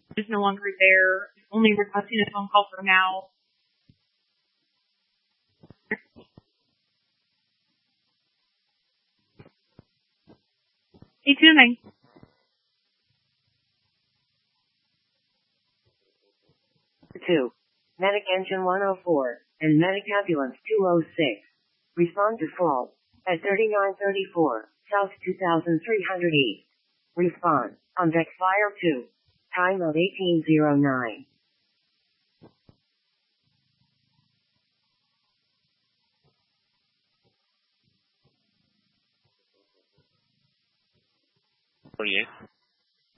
is no longer there. Only requesting a phone call for now. Stay tuning. Two. Medic Engine 104 and Medic Ambulance 206. Respond to fault at 3934 South 2300 East. Respond on deck Fire 2. Time of 1809. Oh, yeah.